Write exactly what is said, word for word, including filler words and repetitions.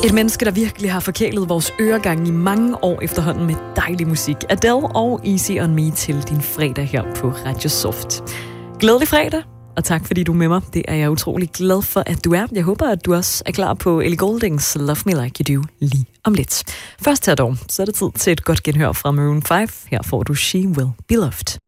Et menneske, der virkelig har forkælet vores øregange i mange år efterhånden med dejlig musik. Adele og Easy on Me til din fredag her på Radio Soft. Glædelig fredag, og tak fordi du er med mig. Det er jeg utrolig glad for, at du er. Jeg håber, at du også er klar på Ellie Gouldings Love Me Like You Do lige om lidt. Først her dog, så er det tid til et godt genhør fra Maroon fem. Her får du She Will Be Loved.